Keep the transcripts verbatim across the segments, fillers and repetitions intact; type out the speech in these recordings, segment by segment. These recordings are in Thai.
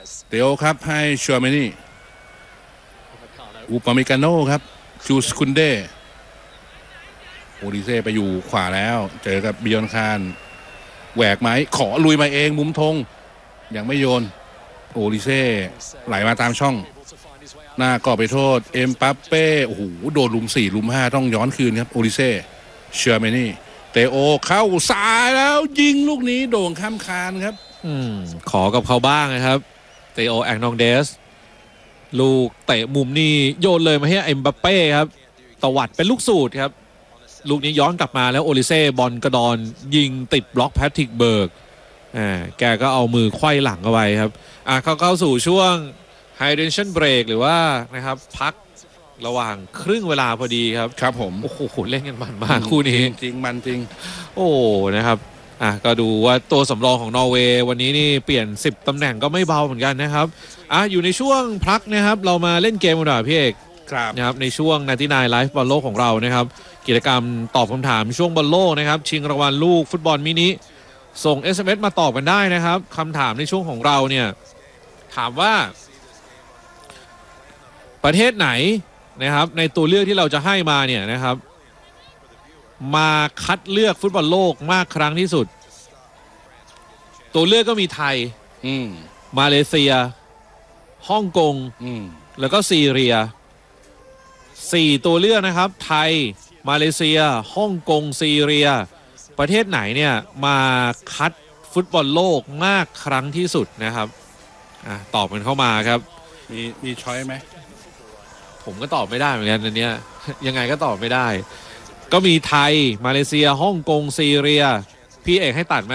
เตโอครับให้ชัวเมนี่อุปาเมกาโน่ครับจูสคุนเดโอดิเซ่ไปอยู่ขวาแล้วเจอกับบิยอนคานแหวกไหมขอลุยมาเองมุมธงยังไม่โยนโอดิเซ่ไหลมาตามช่องหน้ากรอบไปโทษเอ็มปัปเป้โอ้โหโดนลุมสี่ลุมห้าต้องย้อนคืนครับโอดิเซ่เชอร์เมนี่เตโอเข้าซ้ายแล้วยิงลูกนี้โด่งข้ามคานครับอืมขอกับเขาบ้างนะครับเตโอแองนองเดสลูกเตะมุมนี่โยนเลยมาให้เอ็มบัปเป้ครับตวัดเป็นลูกสูตรครับลูกนี้ย้อนกลับมาแล้วโอลิเซ่บอลกระดอนยิงติดบล็อกแพทริกเบิร์กอ่าแกก็เอามือไขว้หลังเอาไว้ครับอ่าเขาเข้าสู่ช่วงไฮเดนชั่นเบรกหรือว่านะครับพักระหว่างครึ่งเวลาพอดีครับครับผมโอ้โหเล่นกันมันมากคู่นี้จริงมันจริงโอ้นะครับอ่ะก็ดูว่าตัวสำรองของนอร์เวย์วันนี้นี่เปลี่ยนสิบตำแหน่งก็ไม่เบาเหมือนกันนะครับอ่ะอยู่ในช่วงพักนะครับเรามาเล่นเกมกันหน่อยพี่เอกนะครับในช่วงนาทีนายไลฟ์บอลโลกของเรานะครับกิจกรรมตอบคำถามช่วงบอลโลกนะครับชิงรางวัลลูกฟุตบอลมินิส่ง เอส เอ็ม เอส มาตอบกันได้นะครับคำถามในช่วงของเราเนี่ยถามว่าประเทศไหนนะครับในตัวเลือกที่เราจะให้มาเนี่ยนะครับมาคัดเลือกฟุตบอลโลกมากครั้งที่สุดตัวเลือกก็มีไทยมาเลเซียฮ่องกงแล้วก็ซีเรียสี่ตัวเลือกนะครับไทยมาเลเซียฮ่องกงซีเรียประเทศไหนเนี่ยมาคัดฟุตบอลโลกมากครั้งที่สุดนะครับอ่ะตอบกันเข้ามาครับมีมีช้อยไหมผมก็ตอบไม่ได้เหมือนกันอันเนี้ยยังไงก็ตอบไม่ได้ก็มีไทยมาเลเซียฮ่องกงซีเรียพี่เอกให้ตัดไหม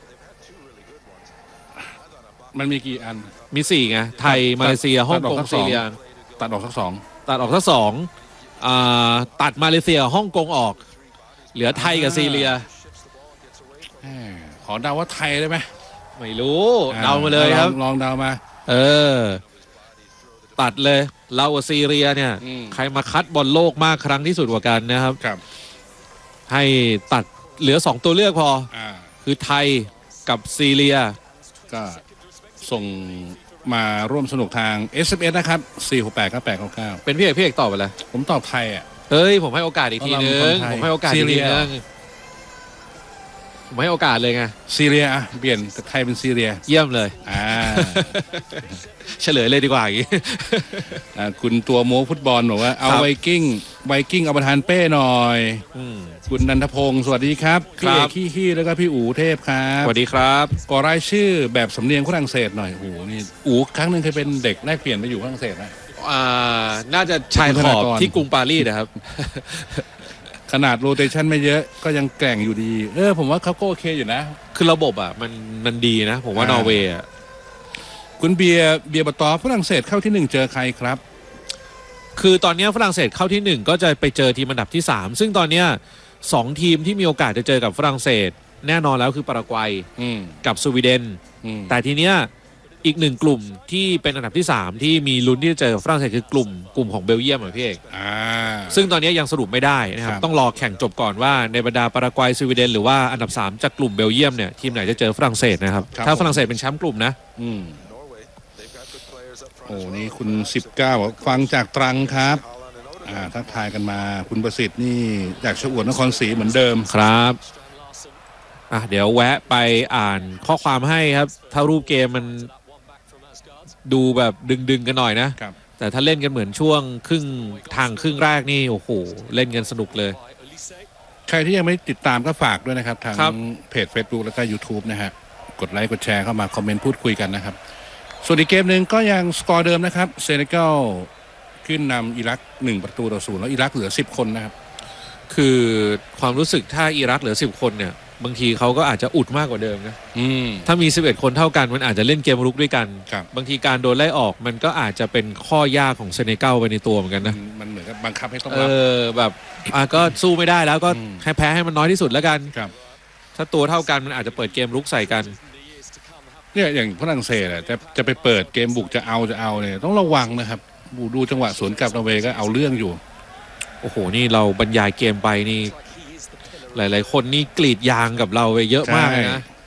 มันมีกี่อันมีสี่ไงไทยมาเลเซียฮ่องกงซีเรียตัดออกสักสองตัดออกสักสองอ่าตัดมาเลเซียฮ่องกงออกเหลือไทยกับซีเรียขอเดาว่าไทยได้ไหมไม่รู้เดามาเลยครับลองเดามาเออตัดเลยเรากับซีเรียเนี่ยใครมาคัดบอลโลกมากครั้งที่สุดกว่ากันนะครับครับให้ตัดเหลือสองตัวเลือกพออ่าคือไทยกับซีเรียก็ส่งมาร่วมสนุกทาง เอส เอ็ม เอส นะครับสี่ หก แปด เก้า แปด เก้า เก้าเป็นพี่เอกพี่เอกตอบไปเลยผมตอบไทยอ่ะเฮ้ยผมให้โอกาสอีกทีนึงผมให้โอกาสอีกทีนึงผมให้โอกาสเลยไงซีเรียอ่ะเปลี่ยนแต่ไทยเป็นซีเรียเยี่ยมเลยอ่าเฉลยเลยดีกว่าอย่างนี้คุณตัวโม้ฟุตบอลบอกว่าเอาไวกิ้งไวกิ้งเอาประธานเป้หน่อยคุณนันทพงศ์สวัสดีครับพี่เอกขี้ขี้แล้วก็พี่อู๋เทพครับสวัสดีครับก่อรายชื่อแบบสำเนียงฝรั่งเศสหน่อยโอ้โหนี่อู๋ครั้งหนึ่งเคยเป็นเด็กแลกเปลี่ยนไปอยู่ฝรั่งเศสนะอ่าน่าจะชายขอบที่กรุงปารีสนะครับขนาดโรเตชันไม่เยอะก็ยังแกร่งอยู่ดีเออผมว่าเขาก็โอเคอยู่นะคือระบบอ่ะมันมันดีนะผมว่านอร์เวย์อ่ะคุณเบียร์เบียร์บตอฝรั่งเศสเข้าที่หนึ่งเจอใครครับคือตอนนี้ฝรั่งเศสเข้าที่หนึ่งก็จะไปเจอทีมอันดับที่สามซึ่งตอนนี้สองทีมที่มีโอกาสจะเจอกับฝรั่งเศสแน่นอนแล้วคือปารากวัยกับสวีเดนแต่ทีเนี้ยอีกหนึ่งกลุ่มที่เป็นอันดับที่สามที่มีลุ้นที่จะเจอฝรั่งเศสคือกลุ่มกลุ่มของเบลเยียมอ่ะพี่เอกซึ่งตอนนี้ยังสรุปไม่ได้นะครับต้องรอแข่งจบก่อนว่าในบรรดาปารากวัยสวีเดนหรือว่าอันดับสามจากกลุ่มเบลเยียมเนี่ยทีมไหนจะเจอฝรั่งเศสนะครับถ้าฝรั่งเศสเป็นแชมป์กลุ่มนะโอ้นี่คุณสิบเก้าฟังจากตรังครับอ่าทักทายกันมาคุณประสิทธิ์นี่จากชลบุรีนครศรีเหมือนเดิมครับอ่ะเดี๋ยวแวะไปอ่านข้อความให้ครับถ้ารูปเกมมันดูแบบดึงๆกันหน่อยนะแต่ถ้าเล่นกันเหมือนช่วงครึ่งทางครึ่งแรกนี่โอ้โหเล่นกันสนุกเลยใครที่ยังไม่ติดตามก็ฝากด้วยนะครับทางเพจ Facebook แล้วก็ YouTube นะฮะกดไลค์กดแชร์เข้ามาคอมเมนต์พูดคุยกันนะครับส่วนอีกเกมหนึ่งก็ยังสกอร์เดิมนะครับเซเนกัลขึ้นนำอิรักหนึ่งประตูต่อศูนย์แล้วอิรักเหลือสิบคนนะครับคือความรู้สึกถ้าอิรักเหลือสิบคนเนี่ยบางทีเขาก็อาจจะอุดมากกว่าเดิมนะถ้ามีสิบเอ็ดคนเท่ากันมันอาจจะเล่นเกมรุกด้วยกันบางทีการโดนไล่ออกมันก็อาจจะเป็นข้อยากของเซเนกัลไปในตัวเหมือนกันนะมันเหมือนกับบังคับให้ต้องรับเออแบบอ่ะก็สู้ไม่ได้แล้วก็ให้แพ้ให้มันน้อยที่สุดแล้วกันถ้าตัวเท่ากันมันอาจจะเปิดเกมรุกใส่กันเนี่ยอย่างฝรั่งเศสอ่ะจะจะไปเปิดเกมบุกจะเอาจะเอาเนี่ยต้องระวังนะครับดูจังหวะสวนกลับนอร์เวย์ก็เอาเรื่องอยู่โอ้โหนี่เราบรรยายเกมไปนี่หลายๆคนนี่กรีดยางกับเราไปเยอะมากเลยนะ